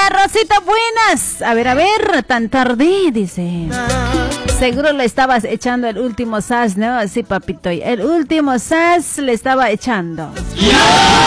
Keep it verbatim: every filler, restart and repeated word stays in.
Rosita, buenas. A ver, a ver, tan tarde, dice. Seguro le estabas echando el último sas, ¿no? Sí, papito, el último sas le estaba echando.